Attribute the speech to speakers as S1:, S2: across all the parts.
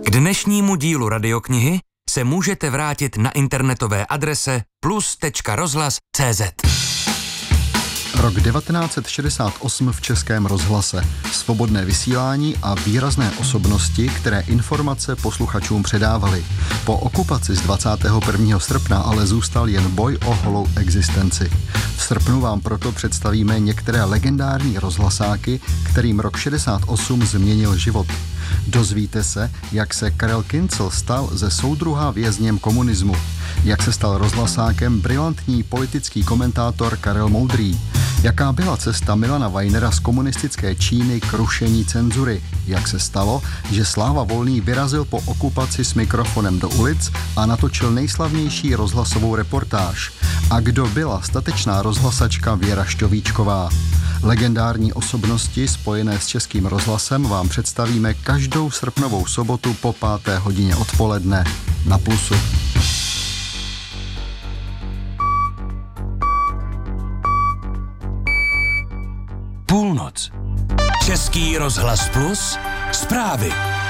S1: K dnešnímu dílu radioknihy se můžete vrátit na internetové adrese plus.rozhlas.cz.
S2: Rok 1968 v Českém rozhlase. Svobodné vysílání a výrazné osobnosti, které informace posluchačům předávaly. Po okupaci z 21. srpna ale zůstal jen boj o holou existenci. V srpnu vám proto představíme některé legendární rozhlasáky, kterým rok 68 změnil život. Dozvíte se, jak se Karel Kincl stal ze soudruha vězněm komunismu, jak se stal rozhlasákem brilantní politický komentátor Karel Moudrý, jaká byla cesta Milana Weinera z komunistické Číny k rušení cenzury, jak se stalo, že Sláva Volný vyrazil po okupaci s mikrofonem do ulic a natočil nejslavnější rozhlasovou reportáž, a kdo byla statečná rozhlasačka Věra Šťovíčková. Legendární osobnosti spojené s Českým rozhlasem vám představíme každou srpnovou sobotu po 5. hodině odpoledne na Plusu.
S1: Půlnoc. Český rozhlas Plus. Zprávy.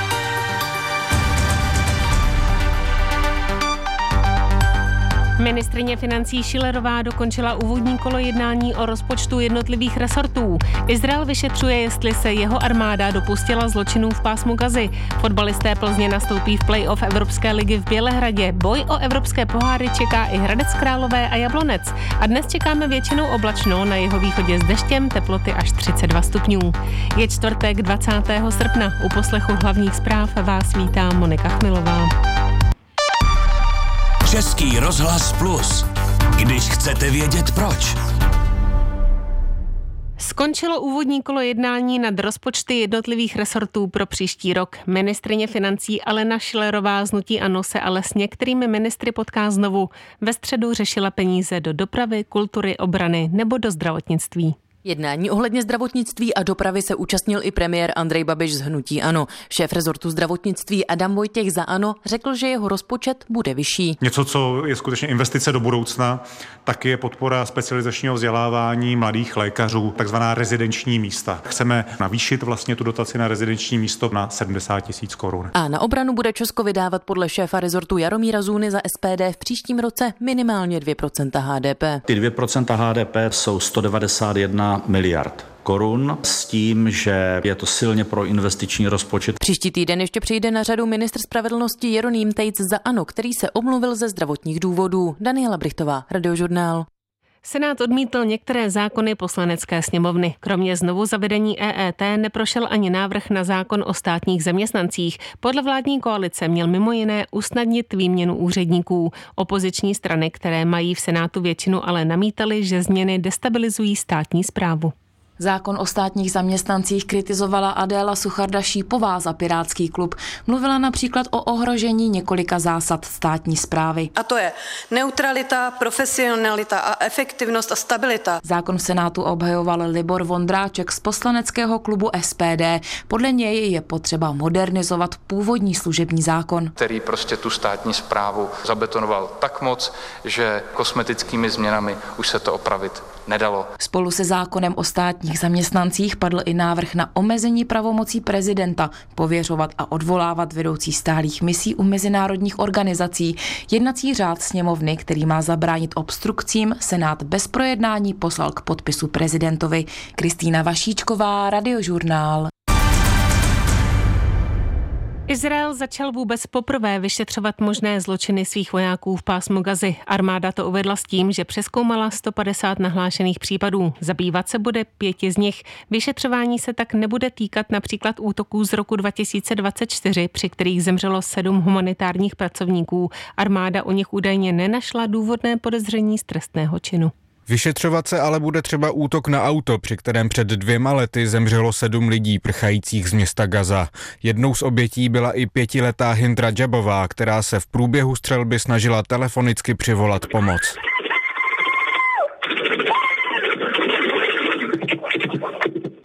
S3: Ministryně financí Schillerová dokončila úvodní kolo jednání o rozpočtu jednotlivých resortů. Izrael vyšetřuje, jestli se jeho armáda dopustila zločinů v pásmu Gazy. Fotbalisté Plzně nastoupí v play-off Evropské ligy v Bělehradě. Boj o evropské poháry čeká i Hradec Králové a Jablonec. A dnes čekáme většinou oblačno, na jihovýchodě s deštěm, teploty až 32 stupňů. Je čtvrtek 20. srpna. U poslechu hlavních zpráv vás vítá Monika Chmilová.
S1: Český rozhlas Plus. Když chcete vědět proč.
S3: Skončilo úvodní kolo jednání nad rozpočty jednotlivých resortů pro příští rok. Ministryně financí Alena Schillerová z hnutí ANO se ale s některými ministry potká znovu. Ve středu řešila peníze do dopravy, kultury, obrany nebo do zdravotnictví.
S4: Jednání ohledně zdravotnictví a dopravy se účastnil i premiér Andrej Babiš z hnutí ANO. Šéf rezortu zdravotnictví Adam Vojtěch za ANO řekl, že jeho rozpočet bude vyšší.
S5: Něco, co je skutečně investice do budoucna, tak je podpora specializačního vzdělávání mladých lékařů, takzvaná rezidenční místa. Chceme navýšit vlastně tu dotaci na rezidenční místo na 70 000 korun.
S4: A na obranu bude Česko vydávat podle šéfa rezortu Jaromíra Zůny za SPD v příštím roce minimálně 2% HDP.
S6: Ty 2% HDP jsou 191 miliard korun s tím, že je to silně pro investiční rozpočet.
S4: Příští týden ještě přijde na řadu ministr spravedlnosti Jeroným Tejc za ANO, který se omluvil ze zdravotních důvodů. Daniela Brichtová, Radiožurnál.
S3: Senát odmítl některé zákony Poslanecké sněmovny. Kromě znovu zavedení EET neprošel ani návrh na zákon o státních zaměstnancích. Podle vládní koalice měl mimo jiné usnadnit výměnu úředníků. Opoziční strany, které mají v Senátu většinu, ale namítaly, že změny destabilizují státní správu.
S7: Zákon o státních zaměstnancích kritizovala Adéla Sucharda-Šípová za Pirátský klub. Mluvila například o ohrožení několika zásad státní správy.
S8: A to je neutralita, profesionalita a efektivnost a stabilita.
S7: Zákon v Senátu obhajoval Libor Vondráček z poslaneckého klubu SPD. Podle něj je potřeba modernizovat původní služební zákon,
S9: který prostě tu státní správu zabetonoval tak moc, že kosmetickými změnami už se to opravit nedalo.
S7: Spolu se zákonem o státních zaměstnancích padl i návrh na omezení pravomocí prezidenta pověřovat a odvolávat vedoucí stálých misí u mezinárodních organizací. Jednací řád sněmovny, který má zabránit obstrukcím, Senát bez projednání poslal k podpisu prezidentovi. Kristýna Vašíčková, Radiožurnál.
S3: Izrael začal vůbec poprvé vyšetřovat možné zločiny svých vojáků v pásmu Gazy. Armáda to uvedla s tím, že přezkoumala 150 nahlášených případů. Zabývat se bude 5 z nich. Vyšetřování se tak nebude týkat například útoků z roku 2024, při kterých zemřelo 7 humanitárních pracovníků. Armáda u nich údajně nenašla důvodné podezření z trestného činu.
S10: Vyšetřovat se ale bude třeba útok na auto, při kterém před 2 lety zemřelo 7 lidí prchajících z města Gaza. Jednou z obětí byla i 5letá Hind Radžabová, která se v průběhu střelby snažila telefonicky přivolat pomoc.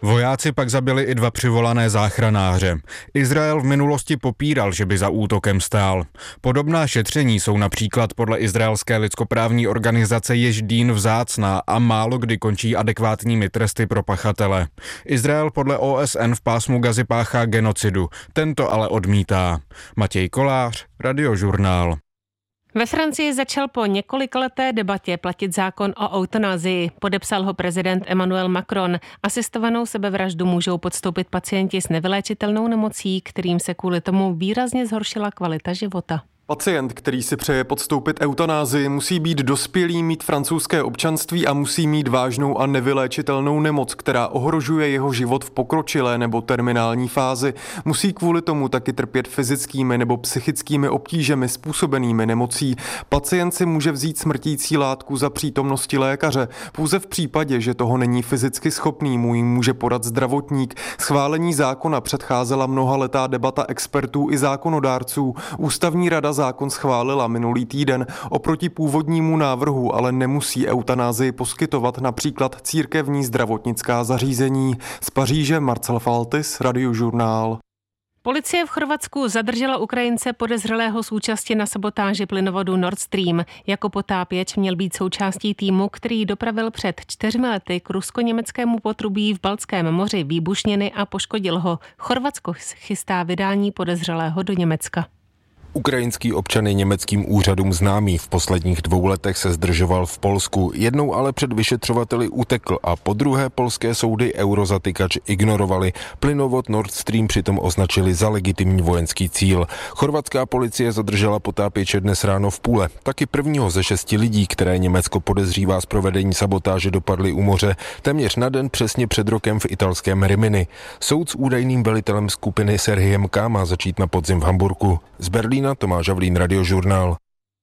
S10: Vojáci pak zabili i 2 přivolané záchranáře. Izrael v minulosti popíral, že by za útokem stál. Podobná šetření jsou například podle izraelské lidskoprávní organizace Ježdín vzácná a málo kdy končí adekvátními tresty pro pachatele. Izrael podle OSN v pásmu Gazy páchá genocidu, tento ale odmítá. Matěj Kolář, Radiožurnál.
S3: Ve Francii začal po několikaleté debatě platit zákon o eutanazii. Podepsal ho prezident Emmanuel Macron. Asistovanou sebevraždu můžou podstoupit pacienti s nevyléčitelnou nemocí, kterým se kvůli tomu výrazně zhoršila kvalita života.
S11: Pacient, který si přeje podstoupit eutanázii, musí být dospělý, mít francouzské občanství a musí mít vážnou a nevyléčitelnou nemoc, která ohrožuje jeho život v pokročilé nebo terminální fázi. Musí kvůli tomu taky trpět fyzickými nebo psychickými obtížemi způsobenými nemocí. Pacient si může vzít smrtící látku za přítomnosti lékaře. Pouze v případě, že toho není fyzicky schopný, mu ji může podat zdravotník. Schválení zákona předcházela mnohaletá debata expertů i zákonodárců. Ústavní rada zákon schválila minulý týden. Oproti původnímu návrhu ale nemusí eutanázii poskytovat například církevní zdravotnická zařízení. Z Paříže Marcel Faltis, Radiožurnál.
S3: Policie v Chorvatsku zadržela Ukrajince podezřelého z účasti na sabotáži plynovodu Nord Stream. Jako potápěč měl být součástí týmu, který dopravil před 4 lety k rusko-německému potrubí v Baltském moři výbušniny a poškodil ho. Chorvatsko chystá vydání podezřelého do Německa.
S12: Ukrajinský občan je německým úřadům známý. V posledních 2 letech se zdržoval v Polsku. Jednou ale před vyšetřovateli utekl a po druhé polské soudy eurozatykač ignorovali. Plynovod Nord Stream přitom označili za legitimní vojenský cíl. Chorvatská policie zadržela potápěče dnes ráno v Pule. Taky prvního ze 6 lidí, které Německo podezřívá z provedení sabotáže, dopadly u moře. Téměř na den přesně před rokem v italském Rimini. Soud s údajným velitelem skupiny Serhiem K. má začít na podzim v Hamburku. Z Berlína Tomáš Havlín, Radiožurnál.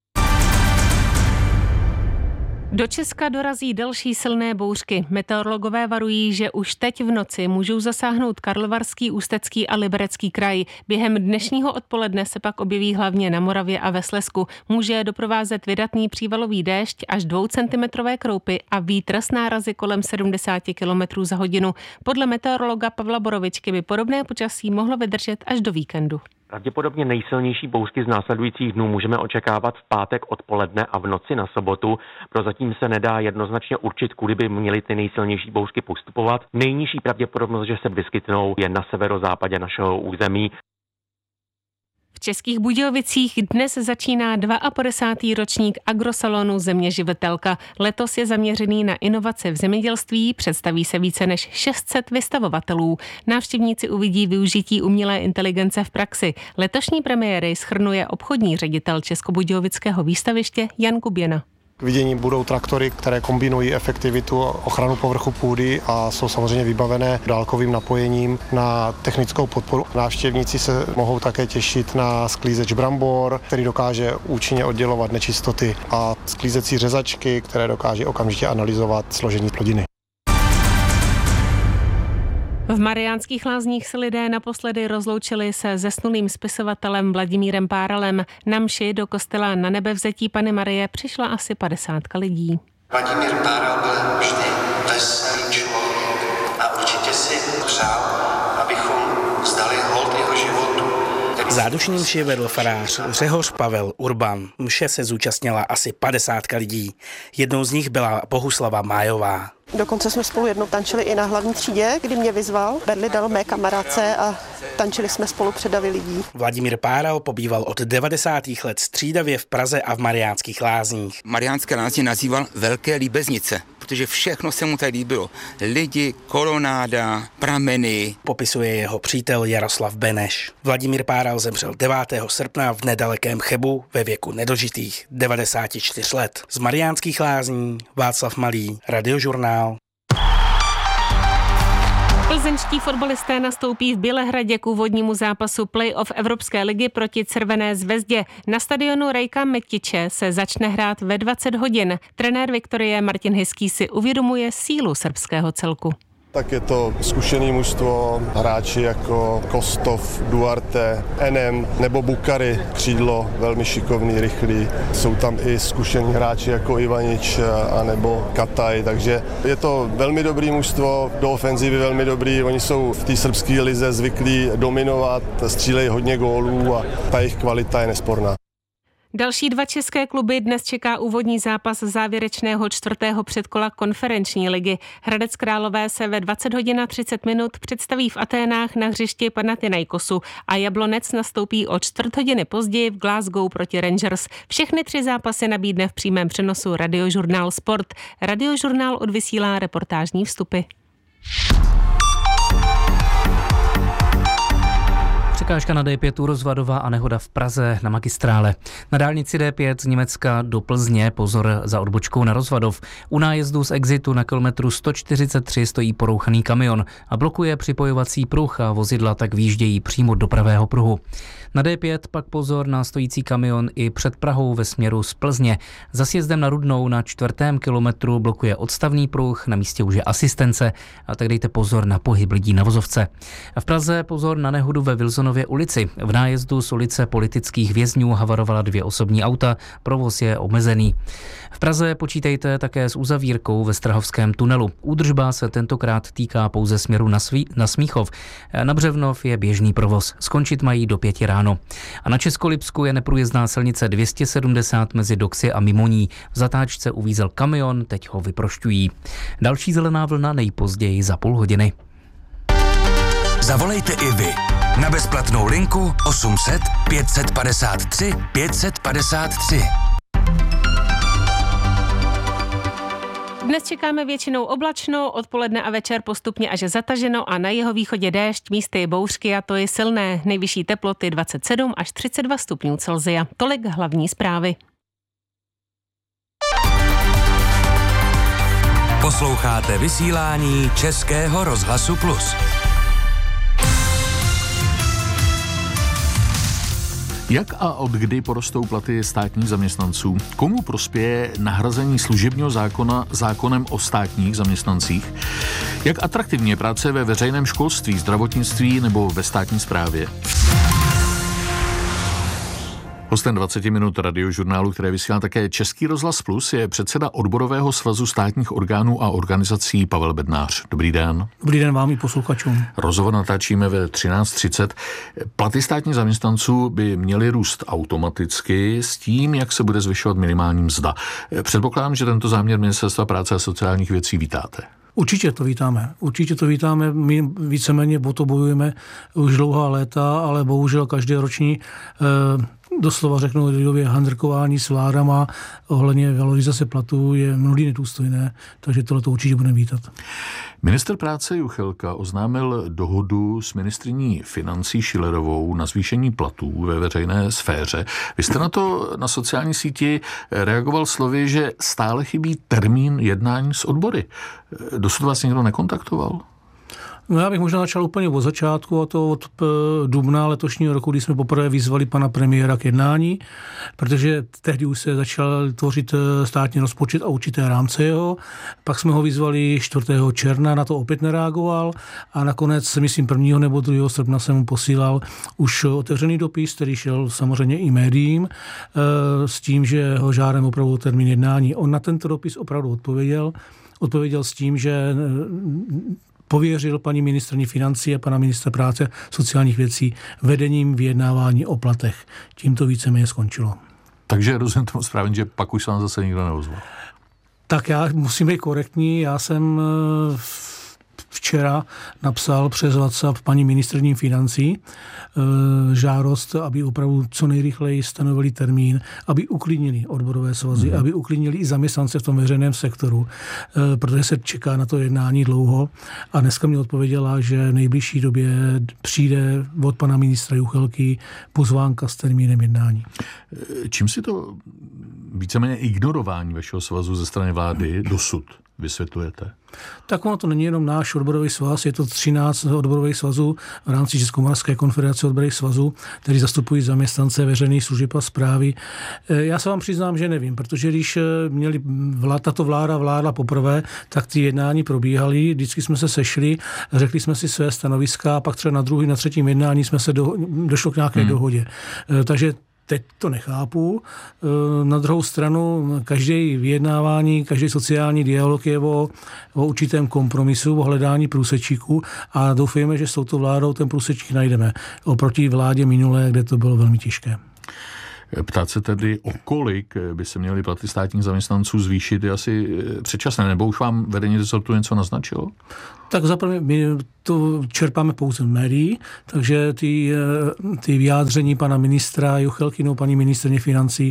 S3: Do Česka dorazí další silné bouřky. Meteorologové varují, že už teď v noci můžou zasáhnout Karlovarský, Ústecký a Liberecký kraj. Během dnešního odpoledne se pak objeví hlavně na Moravě a ve Slezsku. Může doprovázet vydatný přívalový déšť až 2centimetrové kroupy a vítr s nárazy kolem 70 km za hodinu. Podle meteorologa Pavla Borovičky by podobné počasí mohlo vydržet až do víkendu.
S13: Pravděpodobně nejsilnější bouřky z následujících dnů můžeme očekávat v pátek odpoledne a v noci na sobotu. Prozatím se nedá jednoznačně určit, kudy by měly ty nejsilnější bouřky postupovat. Nejnižší pravděpodobnost, že se vyskytnou, je na severozápadě našeho území.
S3: V Českých Budějovicích dnes začíná 52. ročník agrosalonu Země živitelka. Letos je zaměřený na inovace v zemědělství, představí se více než 600 vystavovatelů. Návštěvníci uvidí využití umělé inteligence v praxi. Letošní premiéry shrnuje obchodní ředitel Českobudějovického výstaviště Jan Kuběna.
S14: K vidění budou traktory, které kombinují efektivitu, ochranu povrchu půdy a jsou samozřejmě vybavené dálkovým napojením na technickou podporu. Návštěvníci se mohou také těšit na sklízeč brambor, který dokáže účinně oddělovat nečistoty, a sklízecí řezačky, které dokáže okamžitě analyzovat složení plodiny.
S3: V Mariánských Lázních se lidé naposledy rozloučili se zesnulým spisovatelem Vladimírem Páralem. Na mši do kostela Na Nebevzetí Panny Marie přišla asi 50 lidí.
S15: Vladimír Páral byl vždy veselý člověk a určitě si přál, abychom vzdali hold jeho životu.
S16: Zádušní mši vedl farář Řehoř Pavel Urban. Mše se zúčastnila asi 50 lidí. Jednou z nich byla Bohuslava Májová.
S17: Dokonce jsme spolu jednou tančili i na hlavní třídě, kdy mě vyzval. Berli dal mé kamarádce a tančili jsme spolu před davy lidí.
S16: Vladimír Páral pobýval od 90. let střídavě v Praze a v Mariánských Lázních.
S18: Mariánské Lázně nazýval Velké líbeznice, protože všechno se mu tady líbilo. Lidi, kolonáda, prameny.
S16: Popisuje jeho přítel Jaroslav Beneš. Vladimír Páral zemřel 9. srpna v nedalekém Chebu ve věku nedožitých 94 let. Z Mariánských Lázní Václav Malý, Radiožurnál.
S3: Plzeňští fotbalisté nastoupí v Bělehradě k úvodnímu zápasu play-off Evropské ligy proti Crvené zvezdě. Na stadionu Rejka Metiče se začne hrát ve 20 hodin. Trenér Viktorie Martin Hyský si uvědomuje sílu srbského celku.
S19: Tak je to zkušený mužstvo, hráči jako Kostov, Duarte, Enem nebo Bukary, křídlo, velmi šikovný, rychlý. Jsou tam i zkušení hráči jako Ivanič a nebo Kataj, takže je to velmi dobrý mužstvo, do ofenzivy velmi dobrý. Oni jsou v té srbské lize zvyklí dominovat, střílejí hodně gólů a ta jejich kvalita je nesporná.
S3: Další 2 české kluby dnes čeká úvodní zápas závěrečného 4. předkola konferenční ligy. Hradec Králové se ve 20:30 představí v Aténách na hřišti Panathinaikosu a Jablonec nastoupí o 4 hodiny později v Glasgow proti Rangers. Všechny 3 zápasy nabídne v přímém přenosu Radiožurnál Sport. Radiožurnál odvysílá reportážní vstupy.
S20: Překážka na D5 Rozvadová a nehoda v Praze na magistrále. Na dálnici D5 z Německa do Plzně pozor za odbočkou na Rozvadov. U nájezdu z exitu na kilometru 143 stojí porouchaný kamion a blokuje připojovací pruh a vozidla tak výjíždějí přímo do pravého pruhu. Na D5 pak pozor na stojící kamion i před Prahou ve směru z Plzně. Za sjezdem na Rudnou na 4. kilometru blokuje odstavný pruh, na místě už je asistence, a tak dejte pozor na pohyb lidí na vozovce. A v Praze pozor na nehodu ve Wilsonově ulici. V nájezdu z ulice Politických vězňů havarovala 2 osobní auta, provoz je omezený. V Praze počítejte také s uzavírkou ve Strahovském tunelu. Údržba se tentokrát týká pouze směru na Smíchov. Na Břevnov je běžný provoz. Skončit mají do 5 ráno. A na Českolipsku je neprůjezdná silnice 270 mezi Doxy a Mimoní. V zatáčce uvízel kamion, teď ho vyprošťují. Další zelená vlna nejpozději za půl hodiny.
S1: Zavolejte i vy na bezplatnou linku 800 553 553.
S3: Dnes čekáme většinou oblačno, odpoledne a večer postupně až zataženo a na jihovýchodě déšť, místy bouřky a to je silné. Nejvyšší teploty 27 až 32 stupňů Celsia. Tolik hlavní zprávy.
S1: Posloucháte vysílání Českého rozhlasu Plus.
S21: Jak a od kdy porostou platy státních zaměstnanců? Komu prospěje nahrazení služebního zákona zákonem o státních zaměstnancích? Jak atraktivní je práce ve veřejném školství, zdravotnictví nebo ve státní správě? Hostem 20 minut Radiožurnálu, které vysílá také Český rozhlas Plus, je předseda Odborového svazu státních orgánů a organizací Pavel Bednář. Dobrý den.
S22: Dobrý den vám i posluchačům.
S21: Rozhovor natáčíme ve 13:30. Platy státních zaměstnanců by měly růst automaticky s tím, jak se bude zvyšovat minimální mzda. Předpokládám, že tento záměr Ministerstva práce a sociálních věcí vítáte.
S22: Určitě to vítáme. My víceméně o to bojujeme už dlouhá léta, ale bohužel každoroční doslova řeknu lidově handrkování s vládama ohledně valorizace platů je mnohdy nedůstojné, takže tohle to určitě budeme vítat.
S21: Ministr práce Juchelka oznámil dohodu s ministryní financí Schillerovou na zvýšení platů ve veřejné sféře. Vy jste na to na sociální síti reagoval slovy, že stále chybí termín jednání s odbory. Dosud vás někdo nekontaktoval?
S22: No já bych možná začal úplně od začátku, a to od dubna letošního roku, kdy jsme poprvé vyzvali pana premiéra k jednání, protože tehdy už se začal tvořit státní rozpočet a určité rámce jeho. Pak jsme ho vyzvali 4. června, na to opět nereagoval a nakonec, myslím 1. nebo 2. srpna jsem mu posílal už otevřený dopis, který šel samozřejmě i médiím, s tím, že ho žádám opravdu termín jednání. On na tento dopis opravdu odpověděl s tím, že pověřil paní ministryni financí a pana ministra práce sociálních věcí vedením vyjednávání o platech. Tím to víceméně skončilo.
S21: Takže rozumím tomu správně, že pak už se vám zase nikdo neozval.
S22: Tak já musím být korektní. Já jsem včera napsal přes WhatsApp paní ministryni financí žádost, aby opravdu co nejrychleji stanovili termín, aby uklidnili odborové svazy, aby uklidnili i zaměstnance v tom veřejném sektoru, protože se čeká na to jednání dlouho. A dneska mi odpověděla, že v nejbližší době přijde od pana ministra Juchelky pozvánka s termínem jednání.
S21: Čím si to víceméně ignorování vašeho svazu ze strany vlády dosud vysvětlujete?
S22: Tak ono to není jenom náš odborový svaz, je to 13 odborových svazů v rámci Českomoravské konfederace odborových svazů, kteří zastupují zaměstnance veřejných služeb a správy. Já se vám přiznám, že nevím, protože když tato vláda vládla poprvé, tak ty jednání probíhaly, vždycky jsme se sešli, řekli jsme si své stanoviska a pak třeba na třetím jednání jsme se došlo k nějaké dohodě. Takže teď to nechápu. Na druhou stranu každý vyjednávání, každý sociální dialog je o určitém kompromisu, o hledání průsečíku a doufejme, že s touto vládou ten průsečík najdeme. Oproti vládě minulé, kde to bylo velmi těžké.
S21: Ptát se tedy, o kolik by se měly platy státních zaměstnanců zvýšit, je asi předčasné, nebo už vám vedení rezortu něco naznačilo?
S22: Tak zaprvé my to čerpáme pouze v médií, takže ty vyjádření pana ministra Juchelky nebo paní ministryně financí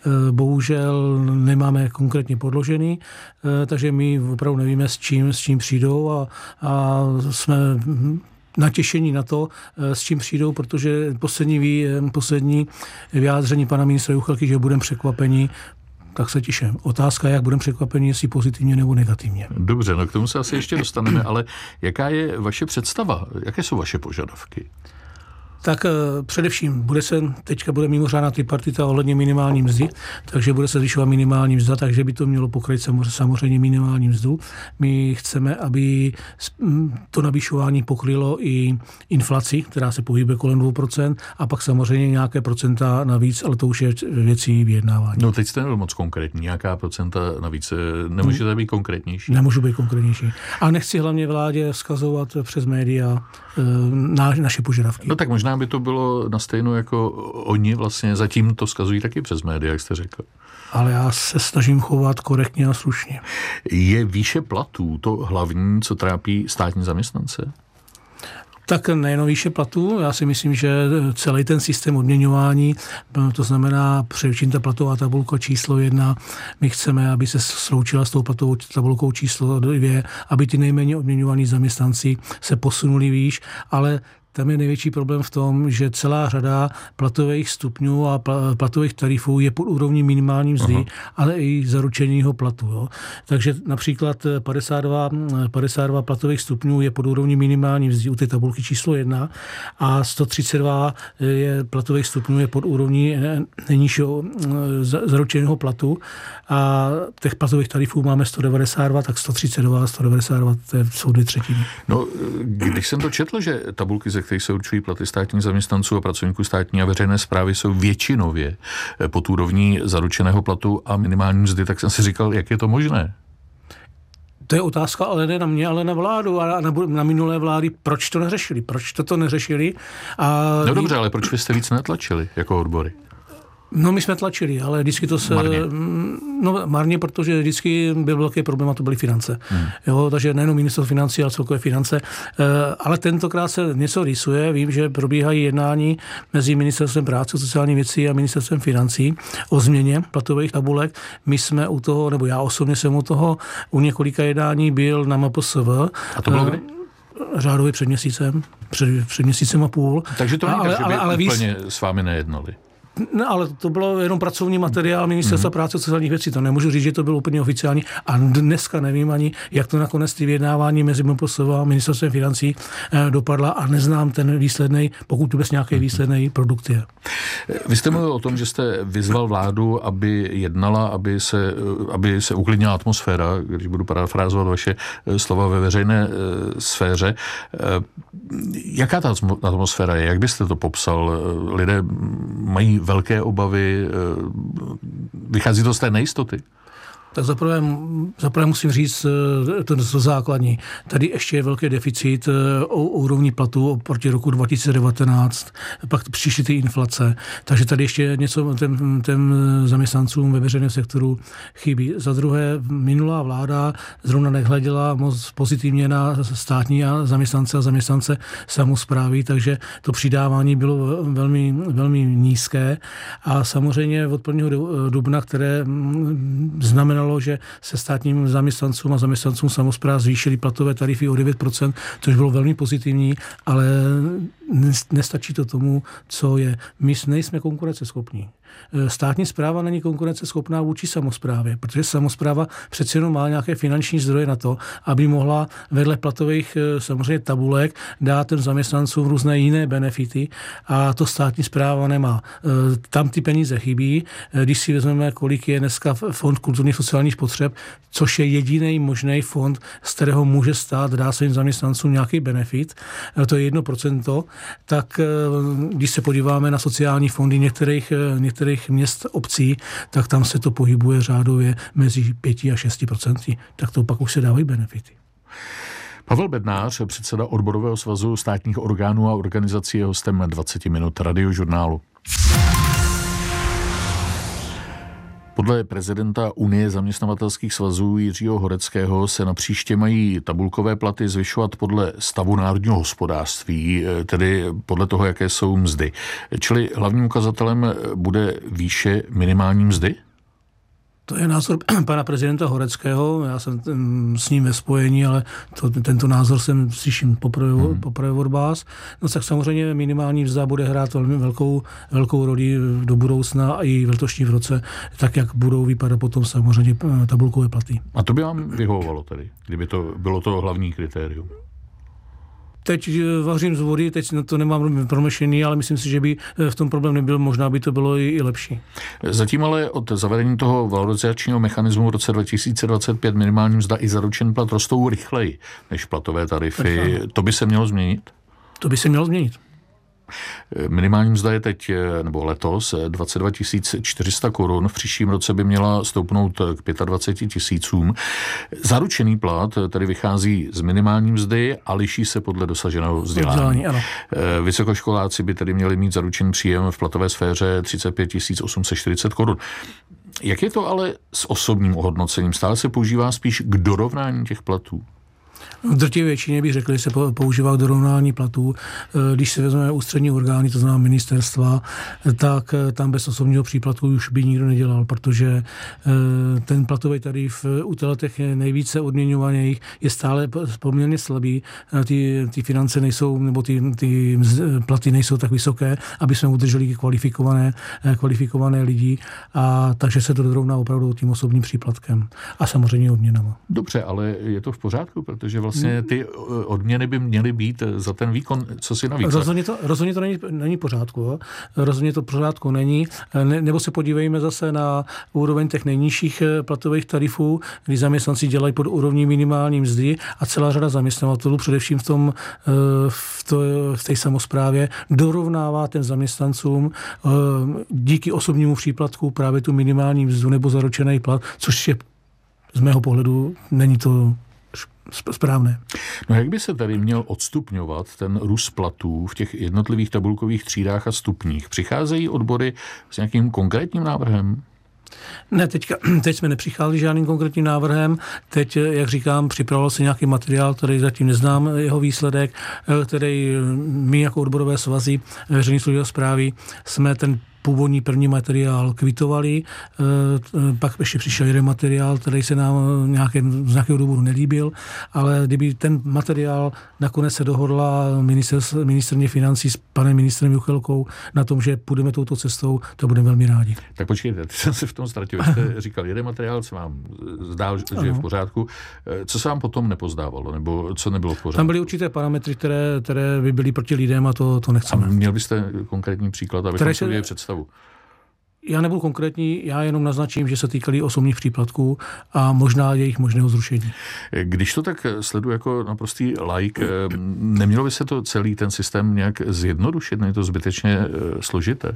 S22: bohužel nemáme konkrétně podložený, takže my opravdu nevíme, s čím přijdou a jsme natěšení na to, s čím přijdou, protože poslední vyjádření pana ministra Juchelky, že budeme překvapeni, tak se těším. Otázka je, jak budeme překvapeni, jestli pozitivně nebo negativně.
S21: Dobře, no k tomu se asi ještě dostaneme, ale jaká je vaše představa? Jaké jsou vaše požadavky?
S22: Tak především teďka bude mimořádná tripartita ohledně minimální mzdy, takže bude se zvyšovat minimální mzda, takže by to mělo pokryt samozřejmě minimální mzdu. My chceme, aby to navýšování pokrylo i inflaci, která se pohybuje kolem 2%, a pak samozřejmě nějaké procenta navíc, ale to už je věcí vyjednávání.
S21: No teď jste nebyl moc konkrétní, nějaká procenta navíc, nemůžete být konkrétnější?
S22: Nemůžu být konkrétnější. A nechci hlavně vládě vzkazovat přes média naše požadavky.
S21: No tak možná by to bylo na stejno jako oni vlastně zatím to vzkazují taky přes média, jak jste řekl.
S22: Ale já se snažím chovat korektně a slušně.
S21: Je výše platů to hlavní, co trápí státní zaměstnance?
S22: Tak nejen výše platů, já si myslím, že celý ten systém odměňování, to znamená především ta platová tabulka číslo 1, my chceme, aby se sloučila s tou platovou tabulkou číslo 2, aby ty nejméně odměňovaní zaměstnanci se posunuli výš, ale tam je největší problém v tom, že celá řada platových stupňů a platových tarifů je pod úrovní minimální mzdy, ale i zaručeného platu. Jo. Takže například 52 platových stupňů je pod úrovní minimální mzdy u té tabulky číslo 1 a 132 platových stupňů je pod úrovní nejnižšího zaručeného platu a těch platových tarifů máme 192, tak 132 a 192 jsou 2/3.
S21: No, když jsem to četl, že tabulky, ze kterých se určují platy státních zaměstnanců a pracovníků státní a veřejné správy, jsou většinově pod úrovní zaručeného platu a minimální mzdy, tak jsem si říkal, jak je to možné?
S22: To je otázka, ale ne na mě, ale na vládu a na minulé vlády. Proč to neřešili? Proč to neřešili?
S21: No dobře, ale proč vy jste víc netlačili jako odbory?
S22: No my jsme tlačili, ale vždycky to se... Marně, protože vždycky byl velký problém a to byly finance. Jo, takže nejenom ministerstvo financí, ale celkové finance. Ale tentokrát se něco rýsuje. Vím, že probíhají jednání mezi ministerstvem práce, sociální věcí a ministerstvem financí o změně platových tabulek. My jsme u toho, nebo já osobně jsem u toho, u několika jednání byl na MPSV.
S21: A to bylo kdy?
S22: Řádově před měsícem. Před měsícem a půl.
S21: Takže to není tak, že by úplně s vámi nejednali.
S22: No, ale to bylo jenom pracovní materiál ministerstva práce a sociálních věcí. To nemůžu říct, že to bylo úplně oficiální. A dneska nevím ani, jak to nakonec ty vyjednávání mezi MPSV a ministerstvem financí dopadla a neznám ten výsledný, pokud vůbec nějaký výsledný produkt je.
S21: Vy jste mluvil o tom, že jste vyzval vládu, aby jednala, aby se uklidnila atmosféra, když budu parafrázovat vaše slova ve veřejné sféře. Jaká ta atmosféra je? Jak byste to popsal? Lidé mají velké obavy, vychází to z té nejistoty?
S22: Tak zaprvé musím říct to základní. Tady ještě je velký deficit o úrovni platů oproti roku 2019, pak přišly ty inflace, takže tady ještě něco těm zaměstnancům ve veřejném sektoru chybí. Za druhé, minulá vláda zrovna nehleděla moc pozitivně na státní a zaměstnance samosprávy, takže to přidávání bylo velmi, velmi nízké a samozřejmě od 1. dubna, které znamenalo, že se státním zaměstnancům a zaměstnancům samospráv zvýšily platové tarify o 9%, což bylo velmi pozitivní, ale nestačí to tomu, co je. My nejsme konkurenceschopní. Státní správa není konkurenceschopná vůči samosprávě, protože samospráva přeci jenom má nějaké finanční zdroje na to, aby mohla vedle platových samozřejmě tabulek dát těm zaměstnancům různé jiné benefity a to státní správa nemá. Tam ty peníze chybí. Když si vezmeme, kolik je dneska fond kulturních sociálních potřeb, což je jediný možný fond, z kterého může stát dát svým zaměstnancům nějaký benefit, to je 1%, tak když se podíváme na sociální fondy některých měst, obcí, tak tam se to pohybuje řádově mezi 5 a 6%, tak to pak už se dávají benefity.
S21: Pavel Bednář, předseda Odborového svazu státních orgánů a organizací, je hostem 20 minut Radiožurnálu. Podle prezidenta Unie zaměstnavatelských svazů Jiřího Horeckého se na příště mají tabulkové platy zvyšovat podle stavu národního hospodářství, tedy podle toho, jaké jsou mzdy. Čili hlavním ukazatelem bude výše minimální mzdy?
S22: To je názor pana prezidenta Horeckého, já jsem s ním ve spojení, ale tento názor jsem slyším poprvé od vás. No tak samozřejmě minimální mzda bude hrát velmi velkou roli do budoucna a i v letošním roce, tak jak budou vypadat potom samozřejmě tabulkové platy.
S21: A to by vám vyhovovalo tedy, kdyby to bylo to hlavní kritérium?
S22: Teď vařím z vody, teď to nemám promyšlený, ale myslím si, že by v tom problém nebyl, možná by to bylo i lepší.
S21: Zatím ale od zavedení toho valorizačního mechanismu v roce 2025 minimální mzda i zaručený plat rostou rychleji než platové tarify. To by se mělo změnit?
S22: To by se mělo změnit.
S21: Minimální mzda je teď, nebo letos, 22 400 korun. V příštím roce by měla stoupnout k 25 000. Zaručený plat tedy vychází z minimální mzdy a liší se podle dosaženého vzdělání. Vysokoškoláci by tedy měli mít zaručený příjem v platové sféře 35 840 korun. Jak je to ale s osobním ohodnocením? Stále se používá spíš k dorovnání těch platů?
S22: V drtivé většině bych řekl, že se používá k dorovnání platů. Když se vezmeme ústřední orgány, to znamená ministerstva, tak tam bez osobního příplatku už by nikdo nedělal, protože ten platový tarif u těch nejvíce odměňovaných je stále poměrně slabý. Ty finance nejsou, nebo ty platy nejsou tak vysoké, aby jsme udrželi kvalifikované lidi, a takže se to dorovná opravdu tím osobním příplatkem a samozřejmě odměnama.
S21: Dobře, ale je to v pořádku, protože vlastně ty odměny by měly být za ten výkon, co si navíc.
S22: Rozhodně to není pořádku. Jo? Rozhodně to pořádku není. Nebo se podívejme zase na úroveň těch nejnižších platových tarifů, kdy zaměstnanci dělají pod úrovní minimální mzdy a celá řada zaměstnavatelů, především v té samosprávě, dorovnává těm zaměstnancům díky osobnímu příplatku právě tu minimální mzdu nebo zaručený plat, což je z mého pohledu není to správné.
S21: No jak by se tady měl odstupňovat ten růst platů v těch jednotlivých tabulkových třídách a stupních? Přicházejí odbory s nějakým konkrétním návrhem?
S22: Ne, teď jsme nepřicházeli žádným konkrétním návrhem. Teď, jak říkám, připravoval se nějaký materiál, který zatím neznám jeho výsledek, který my jako odborové svazy veřejné služby a správy jsme ten původní první materiál kvitovali, pak ještě přišel jeden materiál, který se nám z nějakého důvodu nelíbil, ale kdyby ten materiál nakonec se dohodla ministryně financí s panem ministrem Juchelkou na tom, že půjdeme touto cestou, to budeme velmi rádi.
S21: Tak počkejte, ty jsem se v tom ztratil. Jste říkal, jeden materiál se vám zdál, že je v pořádku. Co se vám potom nepozdávalo, nebo co nebylo v pořádku?
S22: Tam byly určité parametry, které by byly proti lidem a to nechceme.
S21: A měl byste konkrétní příklad, abychom si udělali představu?
S22: Já nebudu konkrétní, já jenom naznačím, že se týkaly osobních příplatků a možná jejich možného zrušení.
S21: Když to tak sleduji jako naprostý laik, nemělo by se to celý ten systém nějak zjednodušit, není to zbytečně složité?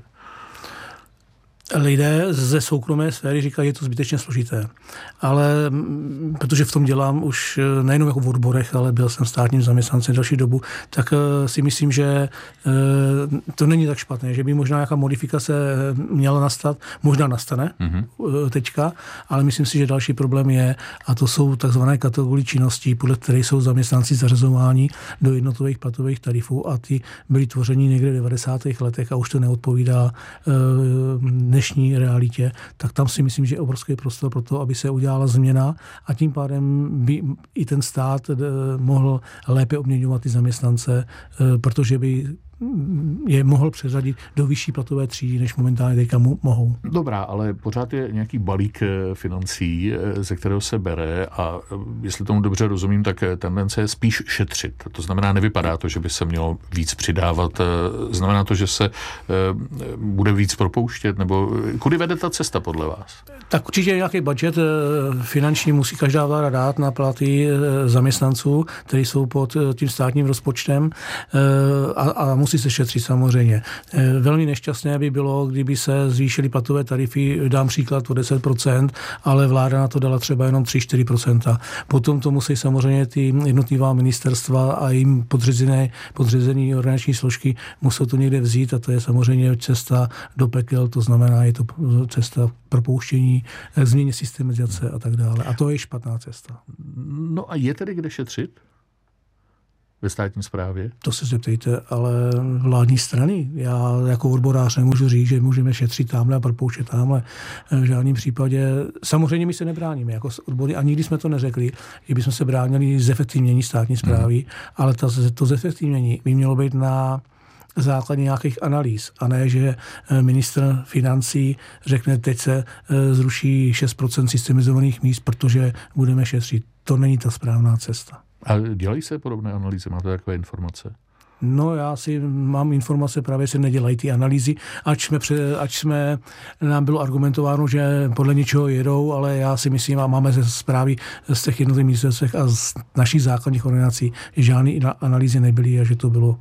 S22: Lidé ze soukromé sféry říkají, že je to zbytečně složité. Ale protože v tom dělám už nejenom jako v odborech, ale byl jsem státním zaměstnancem další dobu, tak si myslím, že to není tak špatné, že by možná nějaká modifikace měla nastat, možná nastane teďka, ale myslím si, že další problém je, a to jsou takzvané kategorie činností, podle které jsou zaměstnanci zařazováni do jednotlivých platových tarifů a ty byly tvořeny někde v 90. letech a už to neodpovídá dnešní realitě, tak tam si myslím, že je obrovský prostor pro to, aby se udělala změna a tím pádem by i ten stát mohl lépe odměňovat ty zaměstnance, protože by je mohl přeřadit do vyšší platové třídy, než momentálně teďka mohou.
S21: Dobrá, ale pořád je nějaký balík financí, ze kterého se bere a jestli tomu dobře rozumím, tak tendence je spíš šetřit. To znamená, nevypadá to, že by se mělo víc přidávat. Znamená to, že se bude víc propouštět, nebo kudy vede ta cesta podle vás?
S22: Tak určitě nějaký budget finanční musí každá vláda dát na platy zaměstnanců, kteří jsou pod tím státním rozpočtem a musí se šetřit samozřejmě. Velmi nešťastné by bylo, kdyby se zvýšily platové tarify, dám příklad o 10%, ale vláda na to dala třeba jenom 3-4%. Potom to musí samozřejmě ty jednotlivá ministerstva a jim podřízené organizační složky musí to někde vzít a to je samozřejmě cesta do pekel, to znamená, je to cesta propouštění, změně systemizace a tak dále. A to je špatná cesta.
S21: No a je tedy kde šetřit ve státní správě?
S22: To se zeptejte, ale vládní strany. Já jako odborář nemůžu říct, že můžeme šetřit tamhle a propouštět tamhle. V žádném případě. Samozřejmě my se nebráníme jako odbory a nikdy jsme to neřekli, že bychom se bránili zefektivnění státní správy, ale to zefektivnění by mělo být na základě nějakých analýz a ne, že ministr financí řekne, teď se zruší 6% systemizovaných míst, protože budeme šetřit. To není ta správná cesta.
S21: A dělají se podobné analýzy? Máte takové informace?
S22: No, já si mám informace, právě se nedělají ty analýzy, ač nám bylo argumentováno, že podle něčeho jedou, ale já si myslím, a máme ze zprávy z těch jednotlivých ministerstvech a z našich základních organizací, že žádné analýzy nebyly a že to bylo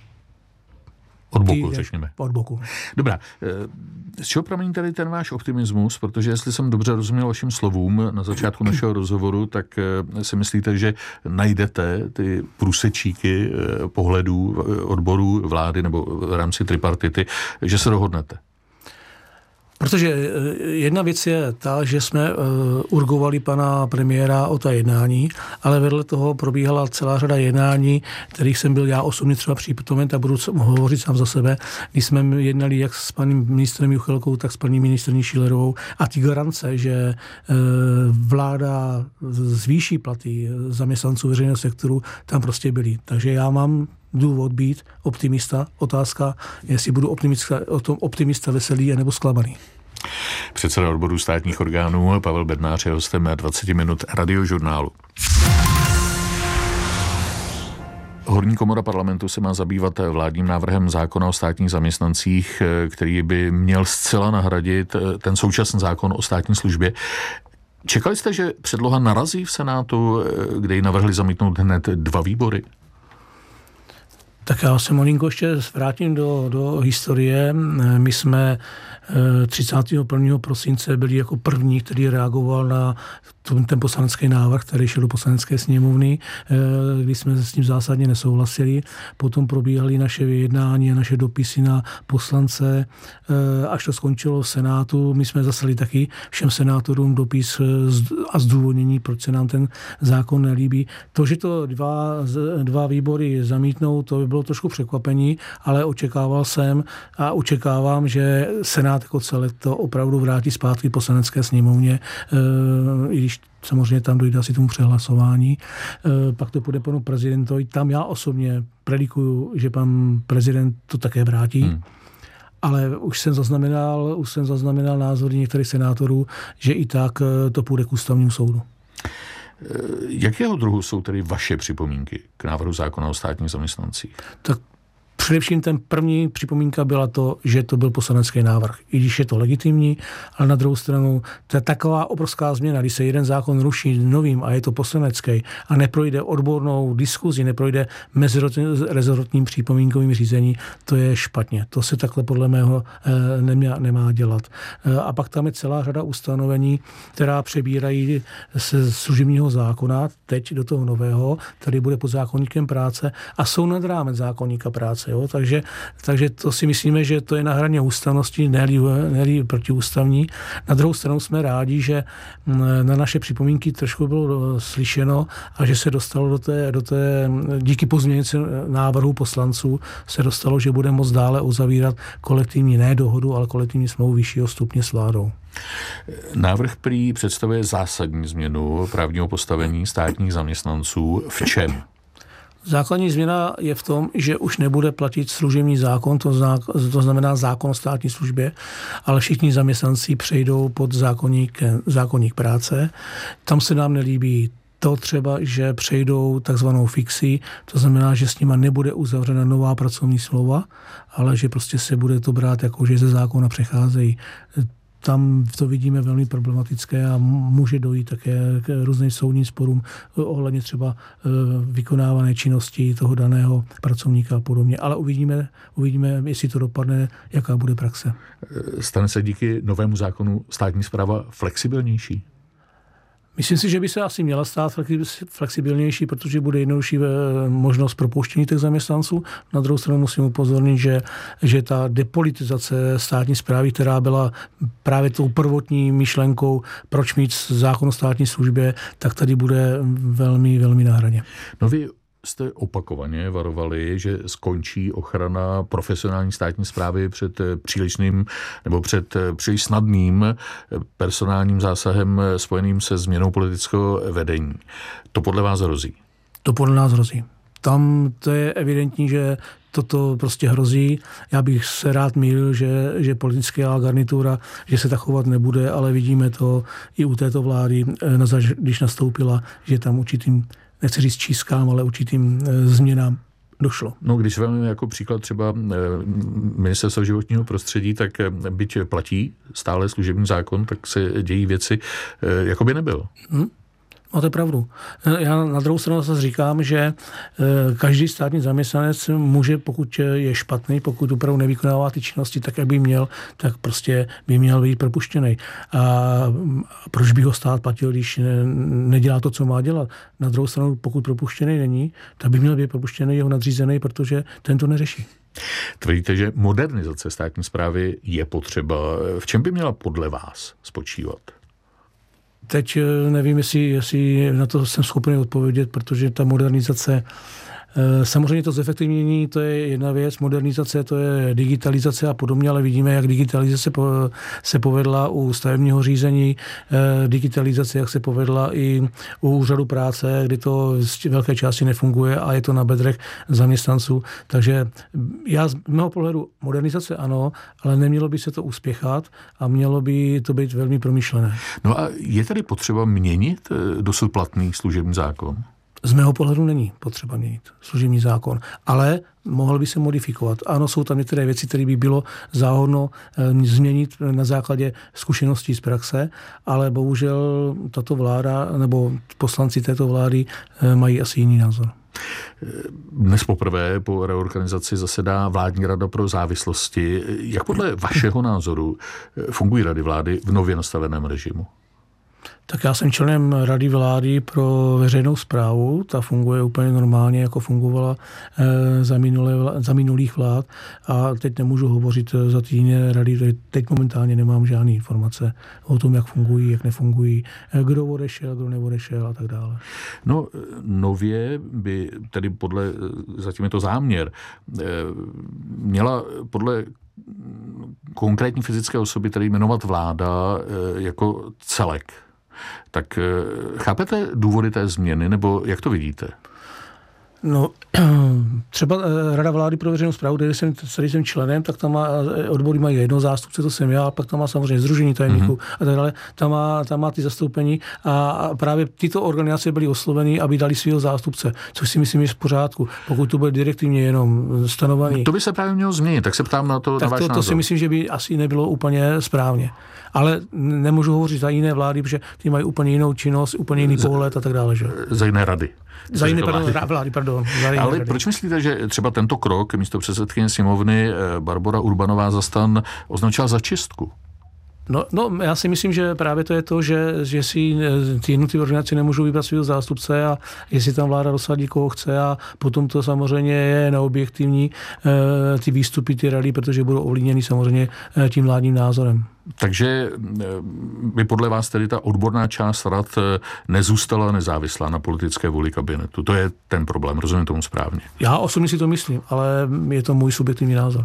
S21: od boku, řekněme.
S22: Od boku.
S21: Dobrá. Z čeho pramení tady ten váš optimismus? Protože jestli jsem dobře rozuměl vašim slovům na začátku našeho rozhovoru, tak si myslíte, že najdete ty průsečíky pohledů odborů vlády nebo v rámci tripartity, že se dohodnete?
S22: Protože jedna věc je ta, že jsme urgovali pana premiéra o ta jednání, ale vedle toho probíhala celá řada jednání, kterých jsem byl já osobně třeba přítomen a budu hovořit sám za sebe, když jsme jednali jak s panem ministrem Juchelkou, tak s paní ministryní Schillerovou a ty garance, že vláda zvýší platy zaměstnanců veřejného sektoru, tam prostě byly. Takže já mám důvod být optimista. Otázka, jestli budu optimista veselý nebo zklamaný.
S21: Předseda odboru státních orgánů Pavel Bednář je hostem 20 minut Radiožurnálu. Horní komora parlamentu se má zabývat vládním návrhem zákona o státních zaměstnancích, který by měl zcela nahradit ten současný zákon o státní službě. Čekali jste, že předloha narazí v Senátu, kde ji navrhli zamítnout hned 2 výbory?
S22: Tak já se malinko ještě vrátím do historie. My jsme 31. prosince byli jako první, který reagoval na ten poslanecký návrh, který šel do poslanecké sněmovny, kdy jsme s tím zásadně nesouhlasili. Potom probíhaly naše vyjednání a naše dopisy na poslance. Až to skončilo v Senátu, my jsme zaslali taky všem senátorům dopis a zdůvodnění, proč se nám ten zákon nelíbí. To, že to dva výbory zamítnou, to by bylo trošku překvapení, ale očekával jsem a očekávám, že Senát jako celek to opravdu vrátí zpátky poslanecké sněmovně, i když samozřejmě tam dojde asi tomu přehlasování. Pak to půjde panu prezidentovi. Tam já osobně predikuju, že pan prezident to také vrátí. Ale už jsem zaznamenal názory některých senátorů, že i tak to půjde k ústavnímu soudu.
S21: Jakého druhu jsou tedy vaše připomínky k návrhu zákona o státních zaměstnancích?
S22: Tak především ten první připomínka byla to, že to byl poslanecký návrh. I když je to legitimní, ale na druhou stranu to je taková obrovská změna, když se jeden zákon ruší novým a je to poslanecký a neprojde odbornou diskuzi, neprojde mezirezortním připomínkovým řízení, to je špatně. To se takhle podle mého nemá dělat. A pak tam je celá řada ustanovení, která přebírají ze služebního zákona teď do toho nového, který bude pod zákoníkem práce a jsou nad rámec zákoníka práce. Jo? Takže to si myslíme, že to je na hraně ústavnosti, ne-li protiústavní. Na druhou stranu jsme rádi, že na naše připomínky trošku bylo slyšeno a že se dostalo do té díky pozměňovacímu návrhu poslanců se dostalo, že bude moct dále uzavírat kolektivní ne dohodu, ale kolektivní smlouvu vyššího stupně s vládou.
S21: Návrh prý představuje zásadní změnu právního postavení státních zaměstnanců. V čem?
S22: Základní změna je v tom, že už nebude platit služební zákon, to znamená zákon o státní službě, ale všichni zaměstnanci přejdou pod zákoník práce. Tam se nám nelíbí to třeba, že přejdou takzvanou fixi, to znamená, že s nima nebude uzavřena nová pracovní smlouva, ale že prostě se bude to brát jako, že ze zákona přecházejí. Tam to vidíme velmi problematické a může dojít také k různým soudním sporům ohledně třeba vykonávané činnosti toho daného pracovníka a podobně. Ale uvidíme, jestli to dopadne, jaká bude praxe.
S21: Stane se díky novému zákonu státní správa flexibilnější?
S22: Myslím si, že by se asi měla stát flexibilnější, protože bude jednodušší možnost propuštění těch zaměstnanců. Na druhou stranu musím upozornit, že ta depolitizace státní správy, která byla právě tou prvotní myšlenkou, proč mít zákon o státní službě, tak tady bude velmi, velmi na hraně.
S21: No vy jste opakovaně varovali, že skončí ochrana profesionální státní správy před přílišným nebo před příliš snadným personálním zásahem spojeným se změnou politického vedení. To podle vás hrozí?
S22: To podle nás hrozí. Tam to je evidentní, že toto prostě hrozí. Já bych se rád mýlil, že politická garnitura, že se tak chovat nebude, ale vidíme to i u této vlády, když nastoupila, že tam určitým, nechci říct čískám, ale určitým změnám došlo.
S21: No, když vezmeme jako příklad třeba Ministerstvo životního prostředí, tak byť platí stále služební zákon, tak se dějí věci, jako by nebylo.
S22: Máte pravdu. Já na druhou stranu zase říkám, že každý státní zaměstnanec může, pokud je špatný, pokud opravdu nevykonává ty činnosti tak, jak by měl, tak prostě by měl být propuštěný. A proč by ho stát platil, když nedělá to, co má dělat? Na druhou stranu, pokud propuštěný není, tak by měl být propuštěný jeho nadřízený, protože ten to neřeší.
S21: Tvrdíte, že modernizace státní správy je potřeba. V čem by měla podle vás spočívat?
S22: Teď nevím, jestli na to jsem schopný odpovědět, protože ta modernizace, samozřejmě to zefektivnění, to je jedna věc, modernizace, to je digitalizace a podobně, ale vidíme, jak digitalizace se povedla u stavebního řízení, digitalizace, jak se povedla i u úřadu práce, kdy to z velké části nefunguje a je to na bedrech zaměstnanců. Takže já z mého pohledu modernizace ano, ale nemělo by se to uspěchat a mělo by to být velmi promyšlené.
S21: No a je tedy potřeba měnit dosud platný služební zákon?
S22: Z mého pohledu není potřeba měnit služební zákon, ale mohl by se modifikovat. Ano, jsou tam některé věci, které by bylo záhodno změnit na základě zkušeností z praxe, ale bohužel tato vláda nebo poslanci této vlády mají asi jiný názor.
S21: Dnes poprvé po reorganizaci zasedá vládní rada pro závislosti. Jak podle vašeho názoru fungují rady vlády v nově nastaveném režimu?
S22: Tak já jsem členem Rady vlády pro veřejnou správu, ta funguje úplně normálně, jako fungovala za minulých vlád a teď nemůžu hovořit za ty jiné rady, teď momentálně nemám žádné informace o tom, jak fungují, jak nefungují, kdo odešel, kdo neodešel a tak dále.
S21: No, nově by tedy zatím je to záměr, měla podle konkrétní fyzické osoby tedy jmenovat vláda jako celek. Tak chápete důvody té změny, nebo jak to vidíte?
S22: No, třeba Rada vlády pro veřejnou správu, který jsem členem, tak tam má, odbory mají jednoho zástupce, to jsem já, a pak tam má samozřejmě sdružení tajemníků a tak dále. Tam má ty zastoupení a právě tyto organizace byly osloveny, aby dali svého zástupce, což si myslím, že v pořádku. Pokud to bude direktivně jenom stanovaný.
S21: To by se právě mělo změnit, tak se ptám na to, na váš názor.
S22: To si myslím, že by asi nebylo úplně správně. Ale nemůžu hovořit za jiné vlády, protože ty mají úplně jinou činnost, úplně jiný pohled a tak dále. Že?
S21: Za jiné rady.
S22: Za jiné vlády, pardon.
S21: Ale proč myslíte, že třeba tento krok místopředsedkyně sněmovny Barbora Urbanová Zastan označila za čistku?
S22: No, já si myslím, že právě to je to, že si ty jednotlivé organizace nemůžou vybrat svého zástupce a jestli tam vláda dosadí, koho chce a potom to samozřejmě je neobjektivní ty výstupy, ty rady, protože budou ovlivněny samozřejmě tím vládním názorem.
S21: Takže by podle vás tedy ta odborná část rad nezůstala nezávislá na politické vůli kabinetu. To je ten problém, rozumím tomu správně. Já
S22: osobně si to myslím, ale je to můj subjektivní názor.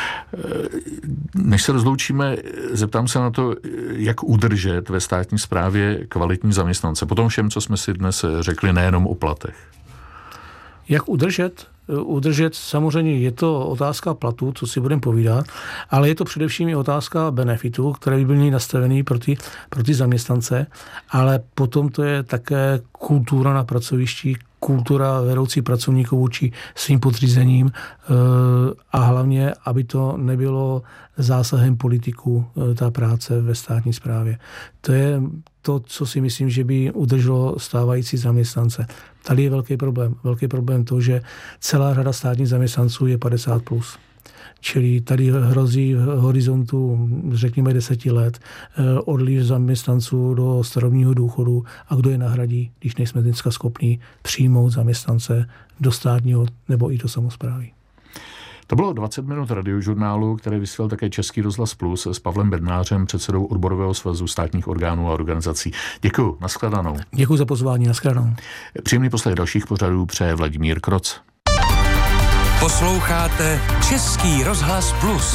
S21: Než se rozloučíme, zeptám se na to, jak udržet ve státní správě kvalitní zaměstnance. Po tom všem, co jsme si dnes řekli, nejenom o platech.
S22: Jak udržet? Udržet samozřejmě je to otázka platu, co si budeme povídat, ale je to především i otázka benefitů, které by byly nastavený pro ty zaměstnance, ale potom to je také kultura na pracovišti, kultura vedoucí pracovníků vůči svým podřízením a hlavně, aby to nebylo zásahem politiků, ta práce ve státní správě. To je to, co si myslím, že by udrželo stávající zaměstnance. Tady je velký problém. Velký problém to, že celá řada státních zaměstnanců je 50+. Čili tady hrozí v horizontu, řekněme, 10 let odliv zaměstnanců do starobního důchodu a kdo je nahradí, když nejsme dneska schopni přijmout zaměstnance do státního nebo i do samosprávy.
S21: To bylo 20 minut radiožurnálu, který vysílal také Český rozhlas Plus s Pavlem Bednářem, předsedou Odborového svazu státních orgánů a organizací. Děkuji, nashledanou.
S22: Děkuji za pozvání, nashledanou.
S21: Příjemný poslech dalších pořadů přeje Vladimír Kroc.
S1: Posloucháte Český rozhlas Plus.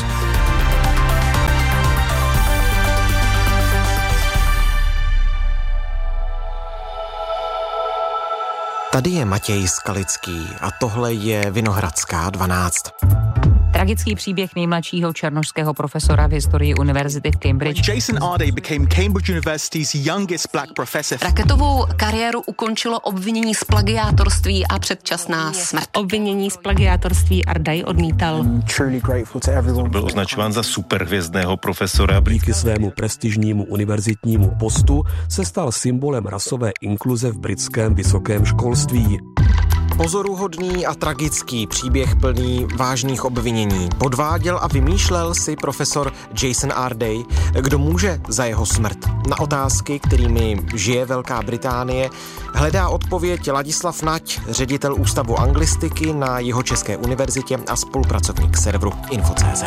S2: Tady je Matěj Skalický a tohle je Vinohradská 12.
S5: Tragický příběh nejmladšího černošského profesora v historii univerzity v Cambridge.
S23: Jason Arday became Cambridge University's youngest black professor.
S24: Raketovou kariéru ukončilo obvinění z plagiátorství a předčasná smrt.
S3: Obvinění z plagiátorství Arday odmítal.
S25: Byl označován za superhvězdného profesora.
S26: Díky svému prestižnímu univerzitnímu postu se stal symbolem rasové inkluze v britském vysokém školství.
S2: Pozoruhodný a tragický příběh plný vážných obvinění. Podváděl a vymýšlel si profesor Jason Arday, kdo může za jeho smrt. Na otázky, kterými žije Velká Británie, hledá odpověď Ladislav Nať, ředitel Ústavu anglistiky na Jihočeské univerzitě a spolupracovník serveru Info.cz.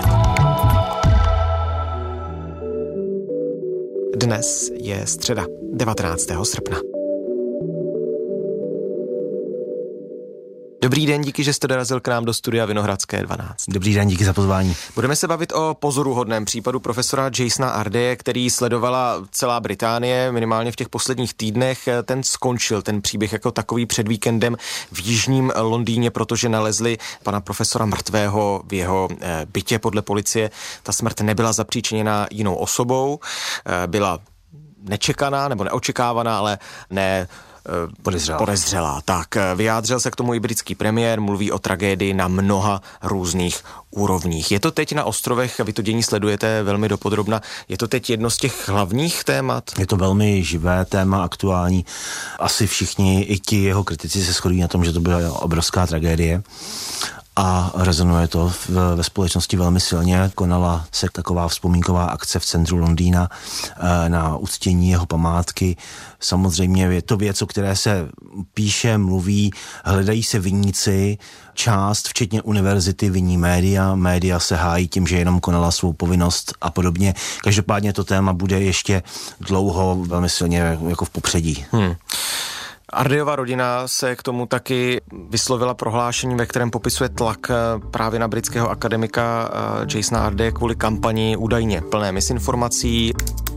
S2: Dnes je středa, 19. srpna. Dobrý den, díky, že jste dorazil k nám do studia Vinohradské 12.
S25: Dobrý den, díky za pozvání.
S2: Budeme se bavit o pozoruhodném případu profesora Jasona Ardaye, který sledovala celá Británie, minimálně v těch posledních týdnech. Ten skončil, ten příběh jako takový před víkendem v jižním Londýně, protože nalezli pana profesora mrtvého v jeho bytě podle policie. Ta smrt nebyla zapříčiněna jinou osobou, byla nečekaná nebo neočekávaná, ale ne podezřelá. Tak, vyjádřil se k tomu i britský premiér, mluví o tragédii na mnoha různých úrovních. Je to teď na ostrovech, vy to dění sledujete velmi dopodrobna, je to teď jedno z těch hlavních témat?
S25: Je to velmi živé téma, aktuální. Asi všichni, i ti jeho kritici se shodují na tom, že to byla obrovská tragédie. A rezonuje to ve společnosti velmi silně. Konala se taková vzpomínková akce v centru Londýna na uctění jeho památky. Samozřejmě je to věc, o které se píše, mluví, hledají se viníci, část, včetně univerzity, viní média. Média se hájí tím, že jenom konala svou povinnost a podobně. Každopádně to téma bude ještě dlouho velmi silně jako v popředí.
S2: Ardayova rodina se k tomu taky vyslovila prohlášení, ve kterém popisuje tlak právě na britského akademika Jasona Ardaye kvůli kampani údajně plné misinformací.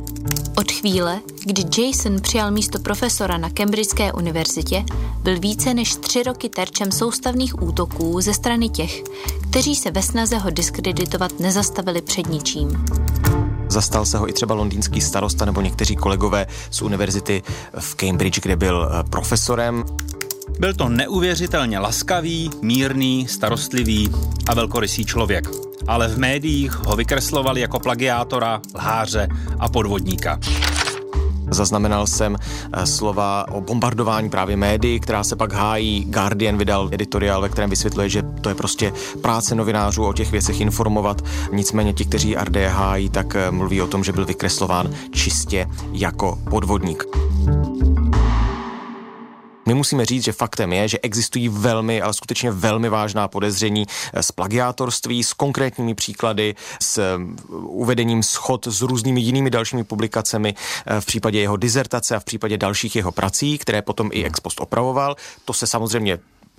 S27: Od chvíle, kdy Jason přijal místo profesora na Cambridgeské univerzitě, byl více než 3 roky terčem soustavných útoků ze strany těch, kteří se ve snaze ho diskreditovat nezastavili před ničím.
S2: Zastal se ho i třeba londýnský starosta nebo někteří kolegové z univerzity v Cambridge, kde byl profesorem.
S28: Byl to neuvěřitelně laskavý, mírný, starostlivý a velkorysý člověk. Ale v médiích ho vykreslovali jako plagiátora, lháře a podvodníka.
S2: Zaznamenal jsem slova o bombardování právě médií, která se pak hájí. Guardian vydal editoriál, ve kterém vysvětluje, že to je prostě práce novinářů o těch věcech informovat. Nicméně ti, kteří Ardaye hájí, tak mluví o tom, že byl vykreslován čistě jako podvodník. My musíme říct, že faktem je, že existují velmi, ale skutečně velmi vážná podezření z plagiátorství, s konkrétními příklady, s uvedením shod s různými jinými dalšími publikacemi v případě jeho dizertace a v případě dalších jeho prací, které potom i ex post opravoval. To se samozřejmě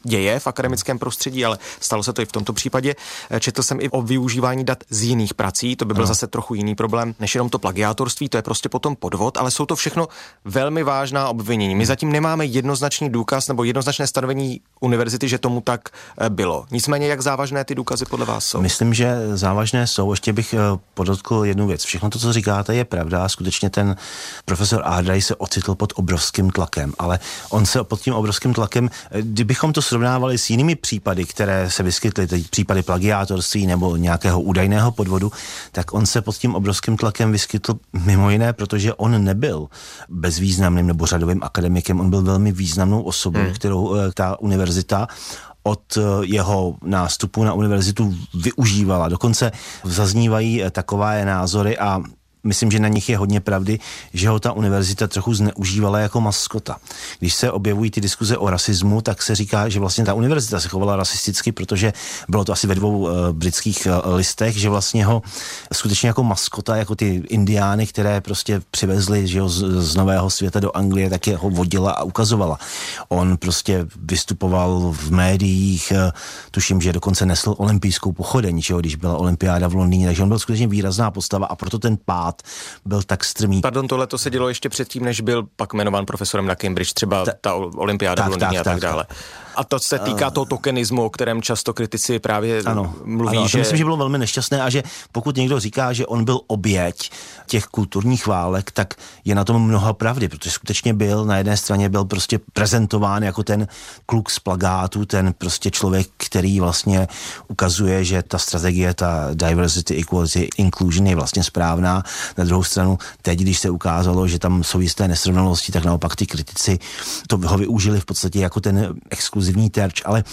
S2: děje v akademickém prostředí, ale stalo se to i v tomto případě. Četl jsem i o využívání dat z jiných prací, to by byl zase trochu jiný problém, než jenom to plagiátorství, to je prostě potom podvod, ale jsou to všechno velmi vážná obvinění. My zatím nemáme jednoznačný důkaz nebo jednoznačné stanovení univerzity, že tomu tak bylo. Nicméně, jak závažné ty důkazy podle vás jsou?
S25: Myslím, že závažné jsou. Ještě bych podotkl jednu věc. Všechno to, co říkáte, je pravda. Skutečně ten profesor Ardai se ocitl pod obrovským tlakem, ale on se pod tím obrovským tlakem, kdybychom to srovnávali s jinými případy, které se vyskytly, teď případy plagiátorství nebo nějakého údajného podvodu, tak on se pod tím obrovským tlakem vyskytl mimo jiné, protože on nebyl bezvýznamným nebo řadovým akademikem, on byl velmi významnou osobou, kterou ta univerzita od jeho nástupu na univerzitu využívala. Dokonce zaznívají takové názory a myslím, že na nich je hodně pravdy, že ho ta univerzita trochu zneužívala jako maskota. Když se objevují ty diskuze o rasismu, tak se říká, že vlastně ta univerzita se chovala rasisticky, protože bylo to asi ve 2 britských listech, že vlastně ho skutečně jako maskota, jako ty indiány, které prostě přivezli, že ho z Nového světa do Anglie, tak je ho vodila a ukazovala. On prostě vystupoval v médiích, tuším, že dokonce nesl olympijskou pochodeň, když byla olympiáda v Londýně, takže on byl skutečně výrazná postava a proto ten pád byl tak strmý.
S2: Pardon, tohle to se dělo ještě předtím, než byl pak jmenován profesorem na Cambridge, třeba ta olympiáda v Londýně a tak dále. A to se týká toho tokenismu, o kterém často kritici právě mluví,
S25: ano,
S2: že...
S25: Myslím, že bylo velmi nešťastné a že pokud někdo říká, že on byl oběť těch kulturních válek, tak je na tom mnoho pravdy, protože skutečně byl, na jedné straně byl prostě prezentován jako ten kluk z plagátu, ten prostě člověk, který vlastně ukazuje, že ta strategie, ta diversity, equality, inclusion je vlastně správná. Na druhou stranu, teď, když se ukázalo, že tam jsou jisté nesrovnalosti, tak naopak ty kritici to ho využili v podstatě jako ten exkluzivní terč, ale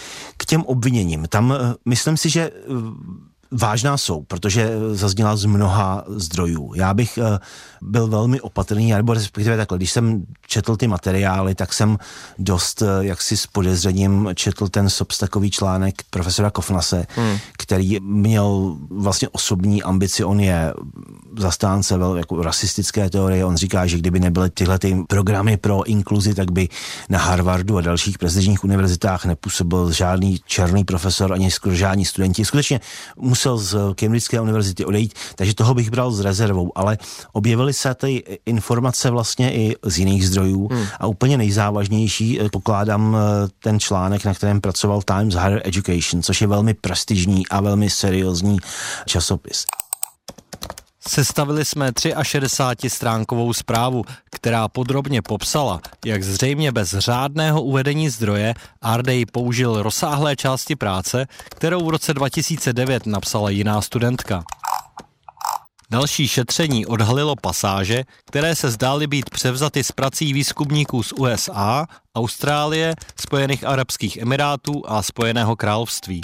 S25: k těm obviněním, tam myslím si, že vážná jsou, protože zazněla z mnoha zdrojů. Já bych byl velmi opatrný, nebo respektive takhle, když jsem četl ty materiály, tak jsem dost jaksi s podezřením četl ten Substackový článek profesora Kofnase, který měl vlastně osobní ambici, on je zastánce jako rasistické teorie, on říká, že kdyby nebyly tyhle ty programy pro inkluzi, tak by na Harvardu a dalších prestižních univerzitách nepůsobil žádný černý profesor, ani skoro žádní studenti. Skutečně musel z Cambridgeské univerzity odejít, takže toho bych bral s rezervou, ale objevily se ty informace vlastně i z jiných zdrojů a úplně nejzávažnější pokládám ten článek, na kterém pracoval Times Higher Education, což je velmi prestižní a velmi seriózní časopis.
S4: Sestavili jsme 63stránkovou zprávu, která podrobně popsala, jak zřejmě bez řádného uvedení zdroje Ardai použil rozsáhlé části práce, kterou v roce 2009 napsala jiná studentka. Další šetření odhalilo pasáže, které se zdály být převzaty z prací výzkumníků z USA, Austrálie, Spojených arabských emirátů a Spojeného království.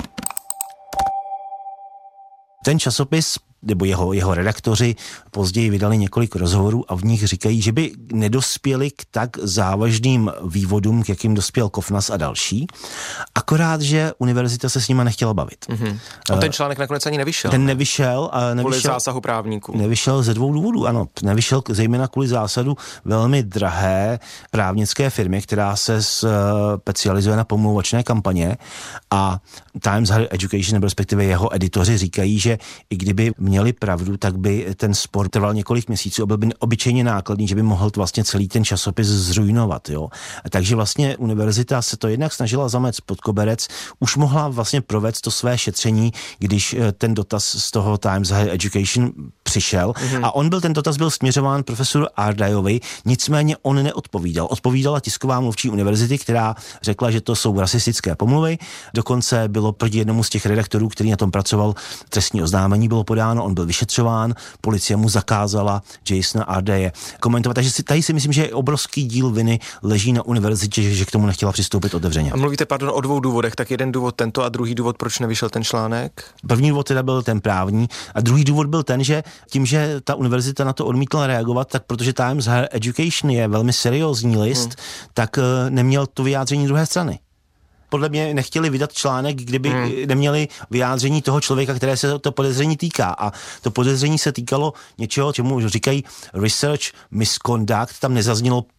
S25: Ten časopis nebo jeho redaktoři později vydali několik rozhovorů a v nich říkají, že by nedospěli k tak závažným vývodům, k jakým dospěl Kofnas a další, akorát, že univerzita se s nima nechtěla bavit.
S2: A ten článek nakonec ani nevyšel.
S25: Ten nevyšel.
S2: Kvůli zásahu právníků.
S25: Nevyšel ze 2 důvodů, ano. Nevyšel zejména kvůli zásadu velmi drahé právnické firmy, která se specializuje na pomlouvačné kampaně a Times Higher Education, nebo respektive jeho editoři říkají, že i kdyby měli pravdu, tak by ten spor trval několik měsíců a byl by obyčejně nákladný, že by mohl vlastně celý ten časopis zruinovat. Jo? Takže vlastně univerzita se to jednak snažila zamést pod koberec, už mohla vlastně provést to své šetření, když ten dotaz z toho Times Higher Education přišel a ten dotaz byl směřován profesoru Ardaiovi, nicméně on neodpovídal. Odpovídala tisková mluvčí univerzity, která řekla, že to jsou rasistické pomluvy, dokonce bylo proti jednomu z těch redaktorů, který na tom pracoval, trestní oznámení bylo podáno, on byl vyšetřován, policie mu zakázala Jasona Ardaie komentovat, takže tady si myslím, že obrovský díl viny leží na univerzitě, že k tomu nechtěla přistoupit otevřeně.
S2: A mluvíte, o 2 důvodech, tak jeden důvod tento a druhý důvod, proč nevyšel ten článek?
S25: První důvod teda byl ten právní a druhý důvod byl ten, že tím, že ta univerzita na to odmítla reagovat, tak protože Times Higher Education je velmi seriózní list, tak neměl to vyjádření druhé strany. Podle mě nechtěli vydat článek, kdyby neměli vyjádření toho člověka, které se to podezření týká. A to podezření se týkalo něčeho, čemu říkají research misconduct. Tam nezaznělo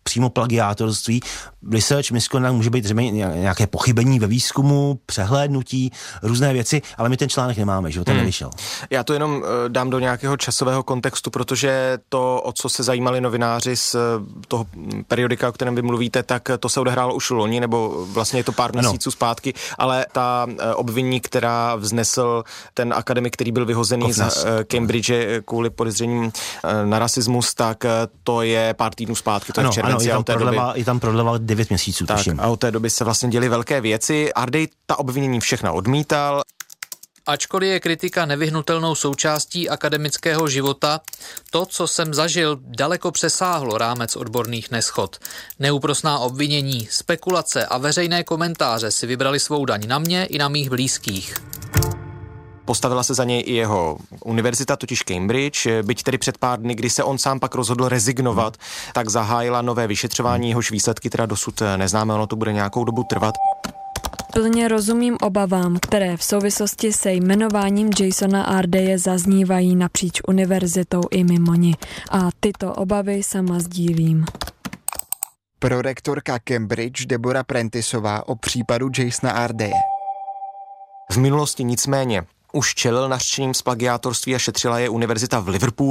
S25: přímo plagiátorství. Research misconduct může být zřejmě nějaké pochybení ve výzkumu, přehlédnutí, různé věci, ale my ten článek nemáme, že ten nevyšel.
S2: Já to jenom dám do nějakého časového kontextu, protože to, o co se zajímali novináři z toho periodika, o kterém vy mluvíte, tak to se odehrálo už loni, nebo vlastně je to pár měsíců zpátky, ale ta obvinění, která vznesl ten akademik, který byl vyhozený z Cambridge kvůli podezřením na rasismus, tak to je pár týdnů zpátky, to je v červenci.
S25: Je tam prodleva 9 měsíců,
S2: tak,
S25: tuším.
S2: A od té doby se vlastně děly velké věci. Ardej ta obvinění všechna odmítal.
S6: Ačkoliv je kritika nevyhnutelnou součástí akademického života, to, co jsem zažil, daleko přesáhlo rámec odborných neshod. Neúprosná obvinění, spekulace a veřejné komentáře si vybrali svou daň na mě i na mých blízkých.
S2: Postavila se za něj i jeho univerzita, totiž Cambridge, byť tedy před pár dny, kdy se on sám pak rozhodl rezignovat, tak zahájila nové vyšetřování, jehož výsledky teda dosud neznáme, ono to bude nějakou dobu trvat.
S7: Plně rozumím obavám, které v souvislosti se jmenováním Jasona Ardeje zaznívají napříč univerzitou i mimo ni. A tyto obavy sama sdílím.
S8: Prorektorka Cambridge Deborah Prentisová o případu Jasona Ardeje.
S2: V minulosti nicméně už čelil nařčením z plagiátorství a šetřila je univerzita v Liverpoolu.